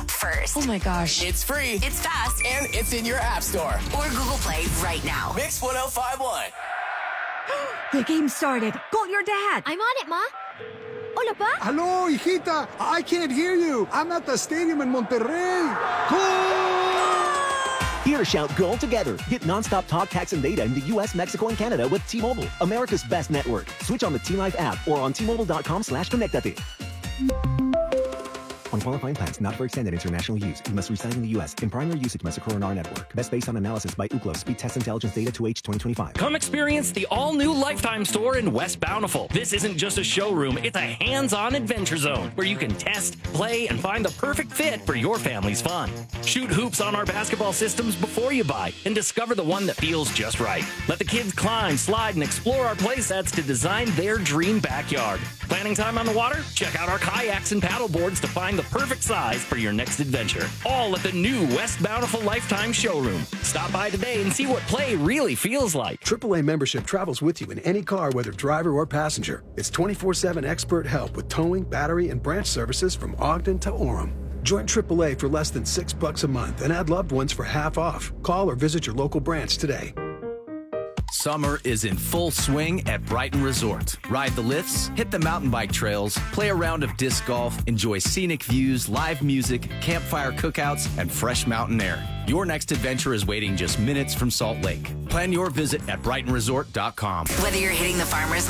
app first. Oh my gosh. It's free. It's fast. And it's in your app store. Or Google Play right now. Mix 1051. The game started. Call your dad. I'm on it, Ma. Hola, Pa. Hello, hijita. I can't hear you. I'm at the stadium in Monterrey. Here, shout goal together. Get nonstop talk, text, and data in the U.S., Mexico, and Canada with T-Mobile, America's best network. Switch on the T-Life app or on T-Mobile.com/connectate. On qualifying plans, not for extended international use. You must reside in the U.S. In primary usage must occur on our network. Best based on analysis by Ookla. Speed test intelligence data to H 2025. Come experience the all-new Lifetime store in West Bountiful. This isn't just a showroom. It's a hands-on adventure zone where you can test, play, and find the perfect fit for your family's fun. Shoot hoops on our basketball systems before you buy and discover the one that feels just right. Let the kids climb, slide, and explore our play sets to design their dream backyard. Planning time on the water? Check out our kayaks and paddle boards to find the perfect size for your next adventure. All at the new West Bountiful Lifetime showroom. Stop by today and see what play really feels like. AAA membership travels with you in any car, whether driver or passenger. It's 24/7 expert help with towing, battery, and branch services from Ogden to Orem. Join AAA for less than $6 a month and add loved ones for half off. Call or visit your local branch today. Summer is in full swing at Brighton Resort. Ride the lifts, hit the mountain bike trails, play a round of disc golf, enjoy scenic views, live music, campfire cookouts, and fresh mountain air. Your next adventure is waiting just minutes from Salt Lake. Plan your visit at BrightonResort.com. Whether you're hitting the farmer's